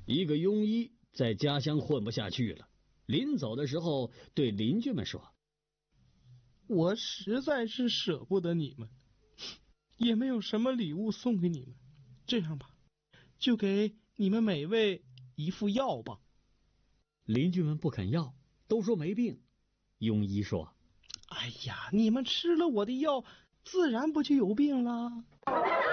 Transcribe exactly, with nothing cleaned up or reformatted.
一个庸医在家乡混不下去了，临走的时候对邻居们说： 我实在是舍不得你们，也没有什么礼物送给你们，这样吧，就给你们每位一副药吧。 邻居们不肯要，都说没病。庸医说： 哎呀，你们吃了我的药，自然不就有病了。